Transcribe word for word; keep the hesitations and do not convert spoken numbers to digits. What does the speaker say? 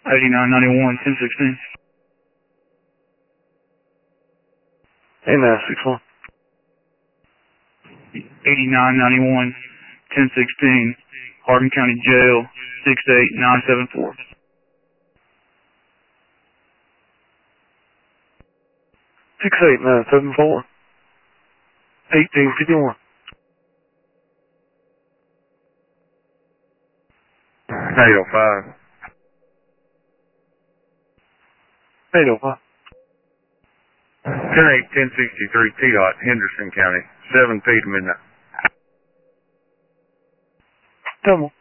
eighty-nine ninety-one, ten sixteen. eighty-nine sixty-one. eighty-nine ninety-one, ten sixteen, Hardin County Jail, six eight nine seven four. six eight nine seven four. eighteen fifty-one. eight oh five. eight oh five. ten eight ten sixty-three T DOT, Henderson County, seven P to midnight. Double.